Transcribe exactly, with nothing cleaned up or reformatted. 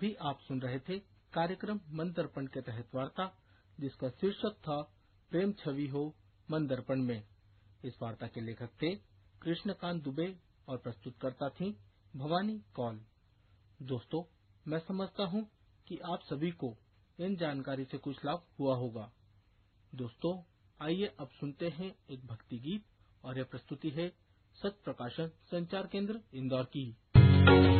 अभी आप सुन रहे थे कार्यक्रम मन दर्पण के तहत वार्ता, जिसका शीर्षक था प्रेम छवि हो मन दर्पण में। इस वार्ता के लेखक थे कृष्णकांत दुबे और प्रस्तुतकर्ता थी भवानी कौल। दोस्तों, मैं समझता हूँ कि आप सभी को इन जानकारी से कुछ लाभ हुआ होगा। दोस्तों, आइए अब सुनते हैं एक भक्ति गीत, और यह प्रस्तुति है सत्य प्रकाशन संचार केंद्र इंदौर की।